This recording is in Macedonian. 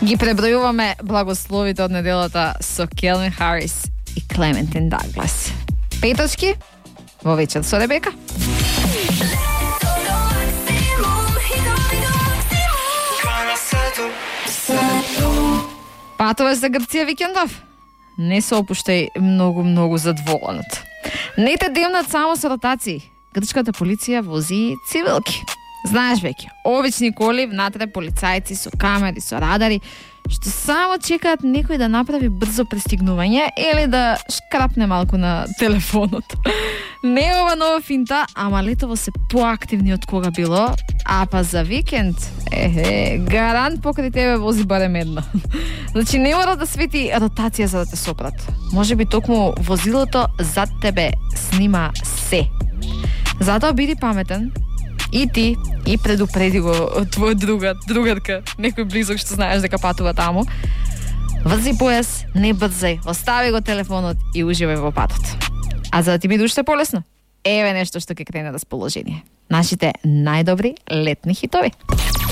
Ги пребројуваме благословите од неделата со Келвин Харис и Клементин Даглас. Петочки во вечер со Ребека. Патуваш за Грција викендов? Не се опуштај многу задоволенот. Не те демнат само со ротации. Грчката полиција вози цивилки. Знаеш веќе, обични коли внатре полицајци со камери, со радари, што само чекаат некој да направи брзо пристигнување или да шкрапне малку на телефонот. Не ова нова финта, ама летово се поактивни од кога било, а па за викенд, гарант покрај тебе вози барем една. Значи не мора да свети ротација за да те сопрат. Може би токму возилото зад тебе снима се. Затоа биди паметен, и ти, и предупреди го твој другарка, некој близок што знаеш дека патува таму. Врзи појас, не брзај, остави го телефонот и уживај во патот. А за да ти биде уште полесно, еве нешто што ќе крене расположение. Нашите најдобри летни хитови.